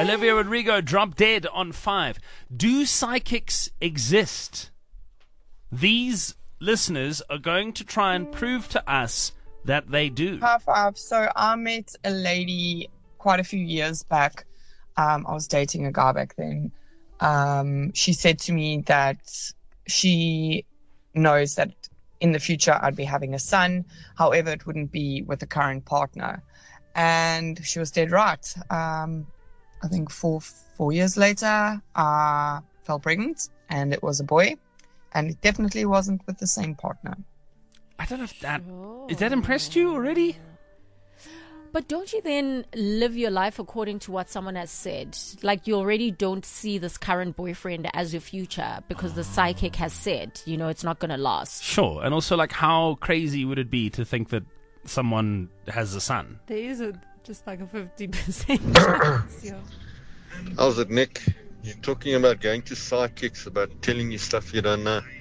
Olivia Rodrigo, Drop Dead on 5. Do psychics exist? These listeners are going to try and prove to us that they do. High five. So I met a lady quite a few years back. I was dating a guy back then. She said to me that she knows that in the future I'd be having a son. However, it wouldn't be with the current partner. And she was dead right. I think four years later, I fell pregnant and it was a boy. And it definitely wasn't with the same partner. I don't know if that... Is that impressed you already? But don't you then live your life according to what someone has said? Like, you already don't see this current boyfriend as your future because the psychic has said, it's not going to last. Sure. And also, like, how crazy would it be to think that someone has a son? There is just like a 50% chance, yeah. How's it, Nick? You're talking about going to psychics, about telling you stuff you don't know.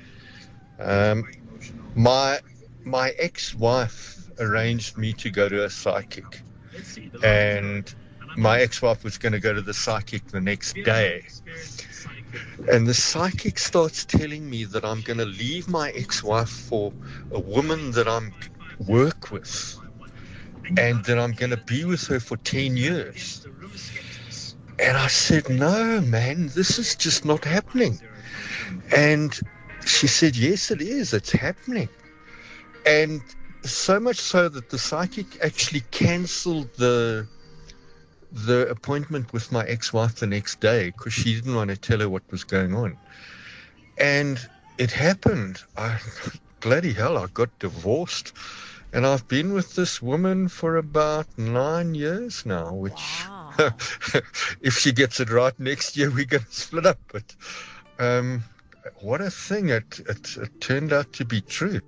My ex-wife arranged me to go to a psychic, and my ex-wife was going to go to the psychic the next day. And the psychic starts telling me that I'm going to leave my ex-wife for a woman that I'm work with, and that I'm going to be with her for 10 years. And I said, no, man, this is just not happening. And she said, yes, it is. It's happening. And so much so that the psychic actually cancelled the appointment with my ex-wife the next day because she didn't want to tell her what was going on. And it happened. Bloody hell, I got divorced. And I've been with this woman for about 9 years now, which... Wow. If she gets it right next year, we're going to split up. But what a thing. It turned out to be true.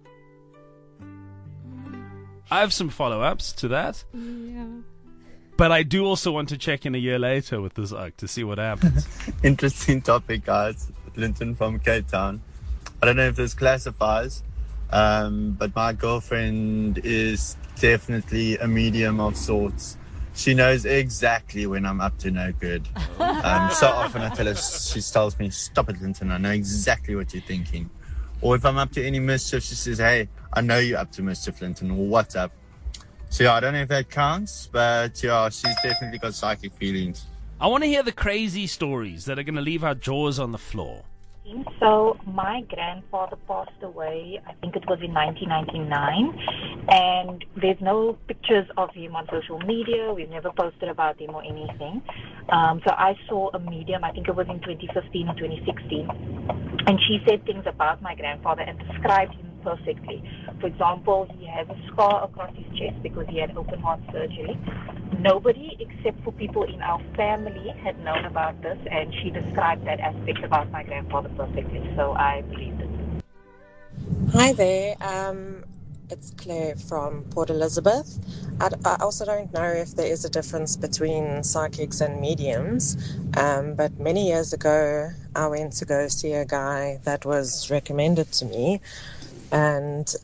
I have some follow-ups to that. Yeah. But I do also want to check in a year later with this UG to see what happens. Interesting topic, guys. Linton from Cape Town. I don't know if this classifies, but my girlfriend is definitely a medium of sorts. She knows exactly when I'm up to no good. So often I tell her, she tells me, stop it, Linton, I know exactly what you're thinking. Or if I'm up to any mischief, she says, hey, I know you're up to mischief, Linton, what's up? So yeah, I don't know if that counts, but yeah, she's definitely got psychic feelings. I want to hear the crazy stories that are going to leave our jaws on the floor. So my grandfather passed away, I think it was in 1999, and there's no pictures of him on social media. We've never posted about him or anything. So I saw a medium, I think it was in 2015 or 2016, and she said things about my grandfather and described him perfectly. For example, he has a scar across his chest because he had open heart surgery. Nobody except for people in our family had known about this, and she described that aspect about my grandfather perfectly, so I believed it. Hi there, it's Claire from Port Elizabeth. I also don't know if there is a difference between psychics and mediums, but many years ago I went to go see a guy that was recommended to me, and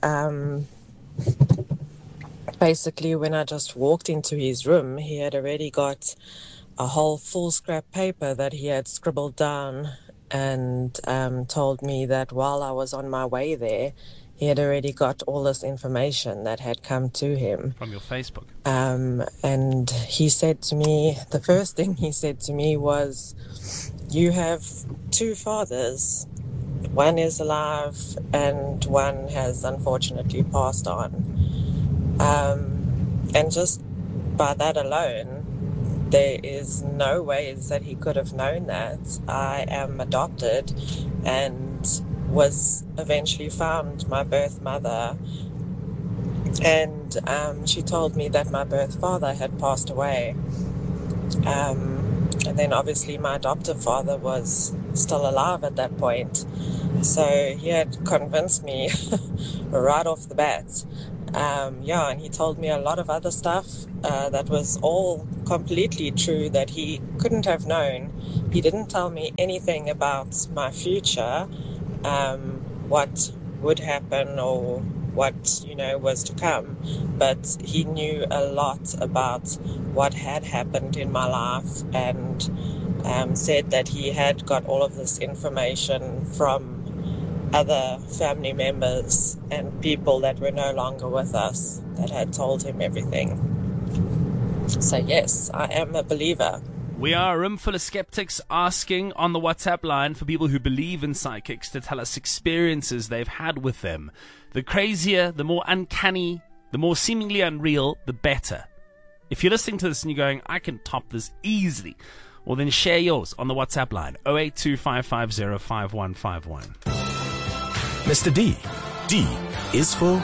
basically when I just walked into his room, he had already got a whole full scrap paper that he had scribbled down, and told me that while I was on my way there, he had already got all this information that had come to him. From your Facebook. And he said to me, the first thing he said to me was, you have two fathers. One is alive and one has unfortunately passed on. And just by that alone, there is no ways that he could have known that. I am adopted and was eventually found my birth mother, and she told me that my birth father had passed away, and then obviously my adoptive father was still alive at that point, so he had convinced me right off the bat. And he told me a lot of other stuff that was all completely true that he couldn't have known. He didn't tell me anything about my future, what would happen or what was to come, but he knew a lot about what had happened in my life, and said that he had got all of this information from other family members and people that were no longer with us that had told him everything. So yes, I am a believer. We are a room full of skeptics asking on the WhatsApp line for people who believe in psychics to tell us experiences they've had with them. The crazier, the more uncanny, the more seemingly unreal, the better. If you're listening to this and you're going, I can top this easily, well then share yours on the WhatsApp line, 0825505151. Mr. D. D is for...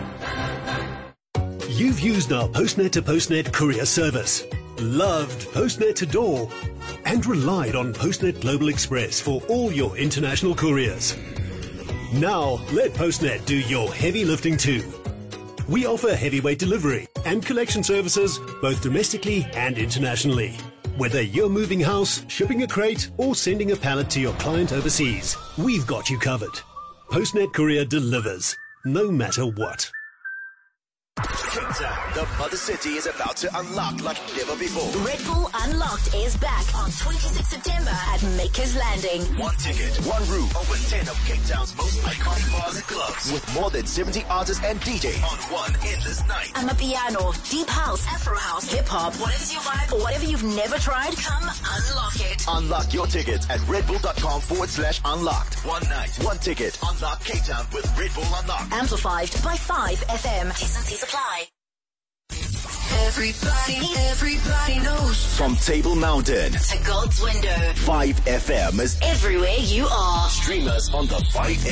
You've used our Postnet to Postnet courier service, loved Postnet to Door, and relied on Postnet Global Express for all your international couriers. Now, let Postnet do your heavy lifting too. We offer heavyweight delivery and collection services both domestically and internationally. Whether you're moving house, shipping a crate, or sending a pallet to your client overseas, we've got you covered. Postnet Courier delivers, no matter what. Cape Town, the mother city, is about to unlock like never before. Red Bull Unlocked is back on 26 September at Makers Landing. One ticket, one room, over 10 of Cape Town's most iconic bars and clubs, with more than 70 artists and DJs on one endless night. Amapiano, deep house, afro house, hip hop, whatever's your vibe or whatever you've never tried, come unlock it. Unlock your tickets at redbull.com/unlocked. One night, one ticket. Unlock Cape Town with Red Bull Unlocked. Amplified by 5 FM. T&Cs apply. Everybody knows. From Table Mountain to God's Window, 5 FM is everywhere you are. Stream us on the 5